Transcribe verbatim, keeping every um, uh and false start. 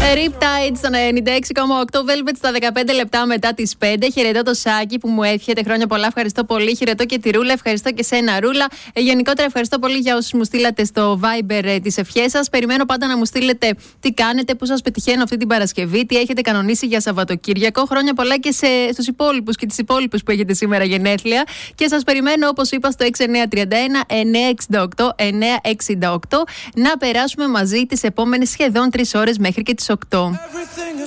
Riptide στον ενενήντα έξι κόμμα οκτώ, Velvet στα δεκαπέντε λεπτά μετά τις πέντε. Χαιρετώ το Σάκη που μου εύχεται χρόνια πολλά. Ευχαριστώ πολύ. Χαιρετώ και τη Ρούλα. Ευχαριστώ και σένα, Ρούλα. Ε, γενικότερα, ευχαριστώ πολύ για όσους μου στείλατε στο Viber ε, τις ευχές σας. Περιμένω πάντα να μου στείλετε τι κάνετε, πού σας πετυχαίνω αυτή την Παρασκευή, τι έχετε κανονίσει για Σαββατοκύριακο. Χρόνια πολλά και σε, στους υπόλοιπους και τις υπόλοιπες που έχετε σήμερα γενέθλια. Και σας περιμένω, όπως είπα, στο έξι εννιά τρία ένα εννιά έξι οκτώ εννιά έξι οκτώ να περάσουμε μαζί τις επόμενες σχεδόν τρεις ώρες μέχρι και τις οκτώ.